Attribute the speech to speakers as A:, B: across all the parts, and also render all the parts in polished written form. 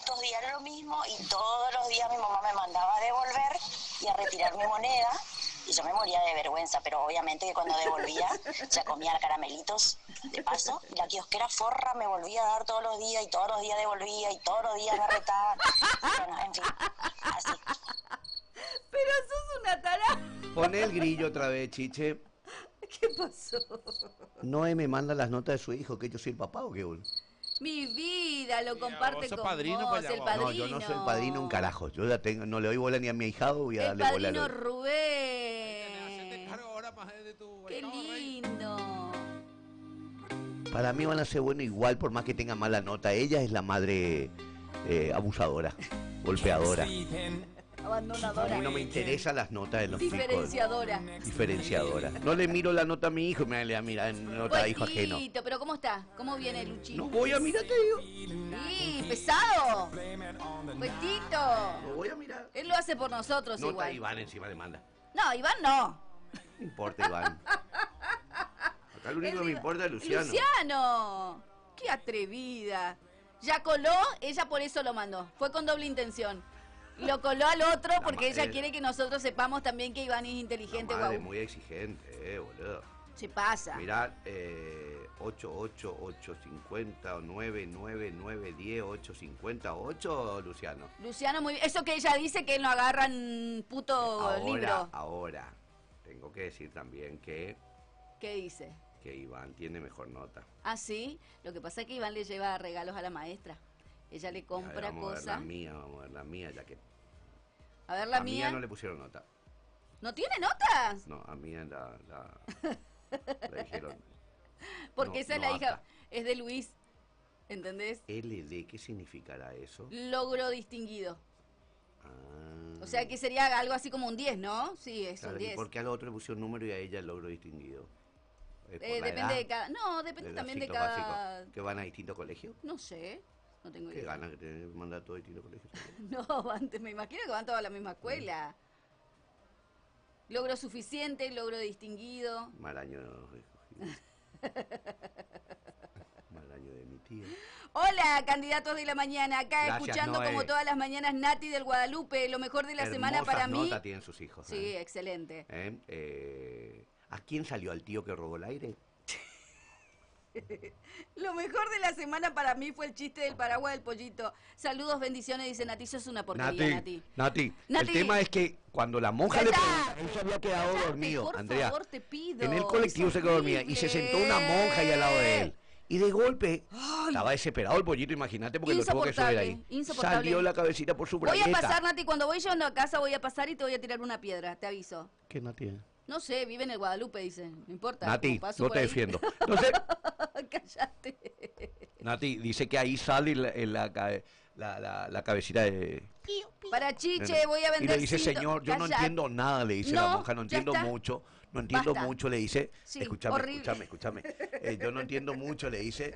A: 2 días era lo mismo y todos los días mi mamá me mandaba a devolver y a retirar mi moneda y yo me moría de vergüenza, pero obviamente que cuando devolvía ya comía caramelitos de paso y la kiosquera forra me volvía a dar todos los días y todos los días devolvía y todos los días me retaba. Bueno, en fin, así.
B: Pero sos una tarada.
C: Poné el grillo otra vez, Chiche.
B: ¿Qué pasó?
C: Noé me manda las notas de su hijo, que yo soy el papá o qué, boludo.
B: Mi vida lo comparte
D: vos sos
B: con
D: padrino,
B: vos,
D: pues ya
B: el
D: vos.
B: padrino.
C: No, yo no soy el padrino un carajo. Yo ya tengo, no le doy bola ni a mi ahijado, voy a
B: El
C: darle bola a
B: padrino
C: los...
B: Rubén.
D: Hacete cargo ahora más de tu...
B: Qué
D: no, rey.
B: lindo.
C: Para mí van a ser buenos igual, por más que tenga mala nota. Ella es la madre abusadora, golpeadora. A
B: Abandonadora.
C: mí no me interesan las notas de los chicos.
B: Diferenciadora.
C: Diferenciadora. No le miro la nota a mi hijo, me le voy a mirar en nota de hijo ajeno.
B: Poquito, pero ¿cómo está? ¿Cómo viene Luchi?
C: No voy a mirar, te digo.
B: Sí, pesado. Puestito.
C: No voy a mirar.
B: Él lo hace por nosotros
C: Nota
B: igual.
C: Iván encima le manda.
B: No, Iván no.
C: No importa, Iván. Acá lo único que me importa es Luciano.
B: Luciano. Qué atrevida. Ya coló, ella por eso lo mandó. Fue con doble intención. Lo coló al otro porque ella quiere que nosotros sepamos también que Iván es inteligente.
C: La madre
B: Guau.
C: muy exigente, boludo.
B: Se pasa.
C: Mirá, 8, 8, 8, 50, 9, 9, 9, 10, 8, 50, 8, Luciano.
B: Luciano, muy bien. Eso que ella dice que él no agarran puto libro.
C: Ahora, tengo que decir también que
B: ¿Qué dice?
C: Iván tiene mejor nota.
B: Ah, sí. Lo que pasa es que Iván le lleva regalos a la maestra. Ella le compra
C: Vamos a ver
B: cosas.
C: vamos a ver la mía, ya que
B: A ver la
C: a
B: mía.
C: no le pusieron nota.
B: ¿No tiene notas?
C: No, a mí la dijeron.
B: Porque
C: no,
B: esa es
C: no
B: la hija,
C: apta.
B: es de Luis. ¿Entendés?
C: LD, ¿qué significará eso?
B: Logro distinguido.
C: Ah,
B: O sea que sería algo así como un 10, ¿no? Sí, es
C: claro,
B: un
C: ¿y
B: 10.
C: por qué al otro le pusieron número y a ella el logro distinguido? ¿Es por la
B: Depende
C: edad?
B: de cada. No, depende
C: ¿De los
B: también de
C: ciclos
B: cada.
C: básicos? ¿Que van a distintos colegios?
B: No sé. No tengo
C: ¿Qué
B: idea.
C: ganas que tener que mandar a todos distintos colegios?
B: No, me imagino que van todos a la misma escuela. Logro suficiente, logro distinguido.
C: Mal año mal año de mi tía.
B: Hola, candidatos de la mañana. Acá
C: Gracias,
B: escuchando
C: Noé.
B: como todas las mañanas Nati del Guadalupe. Lo mejor de la semana para mí.
C: Nota tienen sus hijos.
B: Sí, excelente.
C: ¿A quién salió al tío que robó el aire?
B: Lo mejor de la semana para mí fue el chiste del paraguas del pollito. Saludos, bendiciones, dice Nati. Sos una porquería, Nati.
C: El tema es que cuando la monja le preguntó, él se había quedado
B: Cállate,
C: dormido,
B: por
C: Andrea.
B: favor, te pido.
C: En el colectivo
B: Es
C: se quedó dormida y se sentó una monja ahí al lado de él. Y de golpe, estaba desesperado el pollito, imagínate, porque lo tuvo que subir ahí.
B: Insoportable.
C: Salió la cabecita por su
B: Voy
C: bragueta.
B: a pasar, Nati, cuando voy llegando a casa voy a pasar y te voy a tirar una piedra, te aviso.
C: ¿Qué Nati?
B: No sé, vive en el Guadalupe, dice. No importa.
C: Nati,
B: como paso
C: no
B: por
C: te
B: ahí.
C: defiendo. Entonces,
B: Cállate.
C: Nati dice que ahí sale la cabecita de...
B: Para Chiche, voy a
C: Y
B: vender
C: le dice,
B: cinto.
C: señor, yo no
B: Cállate.
C: entiendo nada, le dice
B: No,
C: la monja, no
B: ya
C: entiendo
B: está.
C: mucho, no entiendo
B: Basta.
C: mucho, le dice,
B: Sí,
C: escúchame,
B: horrible.
C: escúchame, yo no entiendo mucho, le dice,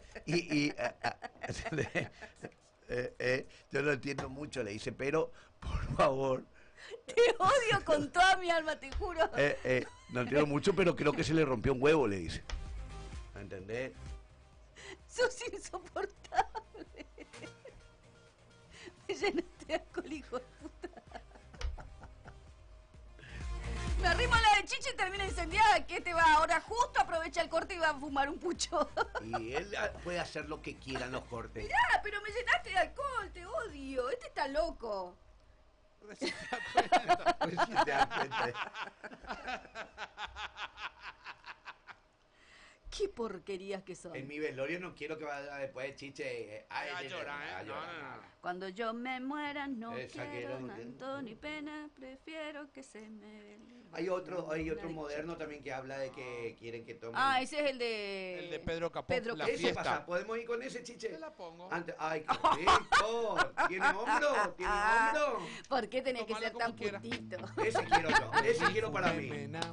C: yo no entiendo mucho, le dice, pero, por favor,
B: Te odio con toda mi alma, te juro.
C: no entiendo mucho, pero creo que se le rompió un huevo, le dice. ¿Entendés?
B: Sos insoportable. Me llenaste de alcohol, hijo de puta. Me arrimo a la de Chiche y termina incendiada. ¿Qué te va? Ahora justo aprovecha el corte y va a fumar un pucho.
C: Y él puede hacer lo que quiera en los cortes.
B: Mirá, pero me llenaste de alcohol, te odio. Este está loco.
C: Pues sí te das cuenta.
B: Qué porquerías que son.
C: En mi velorio no quiero que vaya después de Chiche
D: a llorar, no.
B: Cuando yo me muera no
C: Esa
B: quiero
C: quiero,
B: tanto ni pena, prefiero que se me...
C: Hay otro moderno también que habla de que quieren que tomen.
B: Ah, ese es el de...
D: El de Pedro Capó,
B: Pedro
D: la
B: Capó.
C: Ese
D: fiesta.
C: pasa, ¿podemos ir con ese, Chiche?
D: Te la pongo.
C: Ay, qué rico. ¿Tiene hombro? ¿Tiene hombro?
B: ¿Por qué tenés que
D: Tómala
B: ser tan
D: como quiera.
B: putito?
C: Ese quiero yo, ese quiero para mí.